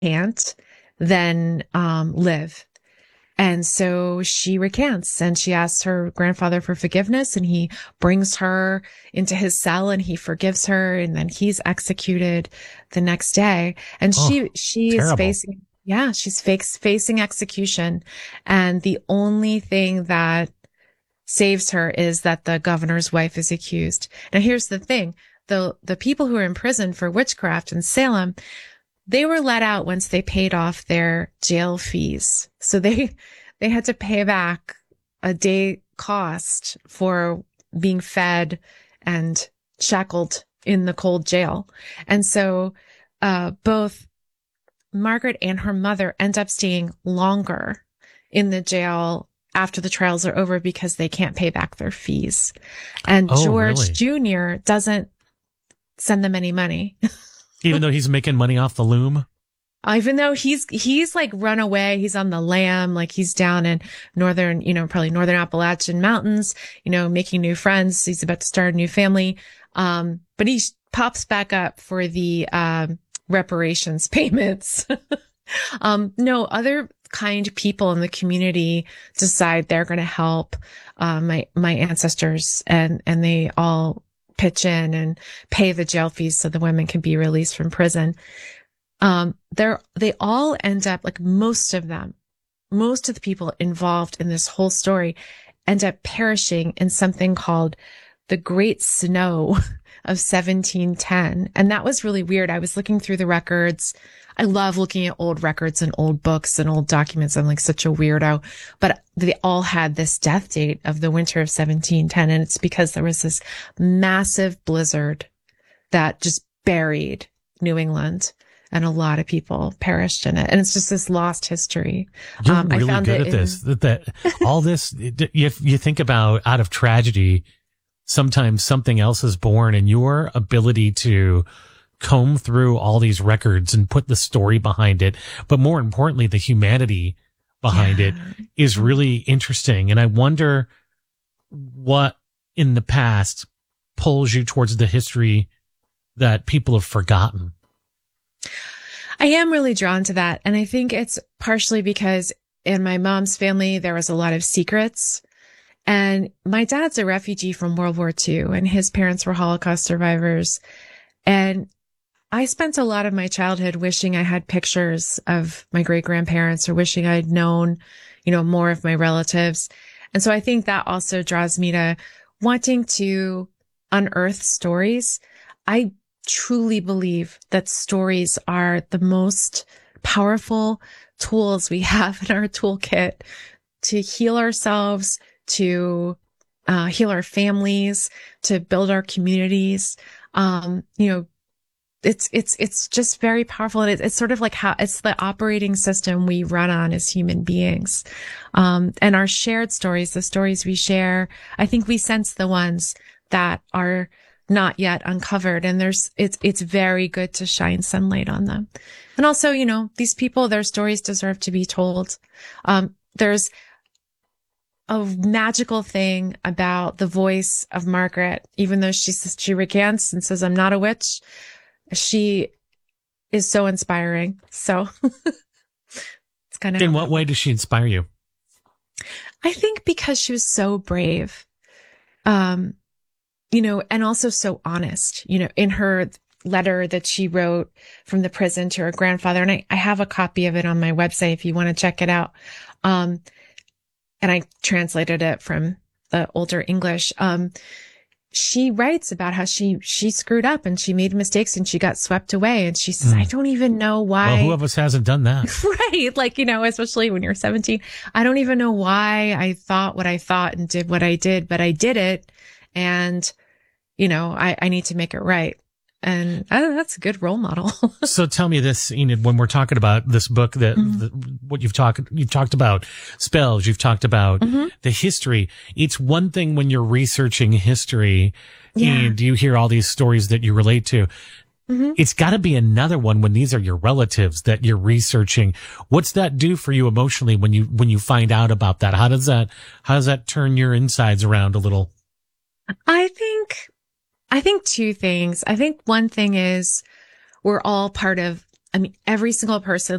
can't then live. And so she recants and she asks her grandfather for forgiveness, and he brings her into his cell and he forgives her, and then he's executed the next day. And she is terrible. facing execution. And the only thing that saves her is that the governor's wife is accused. Now here's the thing. The people who are in prison for witchcraft in Salem, they were let out once they paid off their jail fees. So they had to pay back a day cost for being fed and shackled in the cold jail. And so, both Margaret and her mother end up staying longer in the jail after the trials are over because they can't pay back their fees. And George Really? Jr. doesn't send them any money. Even though he's making money off the loom? Even though he's like run away, he's on the lam, like he's down in northern, probably northern Appalachian mountains, making new friends. He's about to start a new family. But he pops back up for the, reparations payments. No, other kind people in the community decide they're going to help, my ancestors, and they all pitch in and pay the jail fees so the women can be released from prison. They all end up, like most of the people involved in this whole story end up perishing in something called the Great Snow of 1710. And that was really weird. I was looking through the records. I love looking at old records and old books and old documents. I'm like such a weirdo, but they all had this death date of the winter of 1710. And it's because there was this massive blizzard that just buried New England, and a lot of people perished in it. And it's just this lost history. You're really I found good at this. That all this, you think about out of tragedy, sometimes something else is born, and your ability to comb through all these records and put the story behind it, but more importantly, the humanity behind it is really interesting. And I wonder what in the past pulls you towards the history that people have forgotten. I am really drawn to that. And I think it's partially because in my mom's family, there was a lot of secrets. And my dad's a refugee from World War II, and his parents were Holocaust survivors. And I spent a lot of my childhood wishing I had pictures of my great grandparents, or wishing I'd known, more of my relatives. And so I think that also draws me to wanting to unearth stories. I truly believe that stories are the most powerful tools we have in our toolkit to heal ourselves, to heal our families, to build our communities. It's just very powerful. And it's sort of like how it's the operating system we run on as human beings. And our shared stories, the stories we share, I think we sense the ones that are not yet uncovered. And it's very good to shine sunlight on them. And also, these people, their stories deserve to be told. There's a magical thing about the voice of Margaret, even though she recants and says, "I'm not a witch." She is so inspiring. So it's kind of. In what way does she inspire you? I think because she was so brave. And also so honest, in her letter that she wrote from the prison to her grandfather. And I have a copy of it on my website if you want to check it out. And I translated it from the older English. She writes about how she screwed up and she made mistakes and she got swept away. And she says, I don't even know why. Well, who of us hasn't done that? Right. Like, especially when you're 17, I don't even know why I thought what I thought and did what I did, but I did it. And, I need to make it right. And I don't know, that's a good role model. So tell me this, Enid, when we're talking about this book, what you've talked about spells, you've talked about the history. It's one thing when you're researching history and you hear all these stories that you relate to. It's got to be another one when these are your relatives that you're researching. What's that do for you emotionally when you find out about that? How does that turn your insides around a little? I think two things. I think one thing is we're all part of, every single person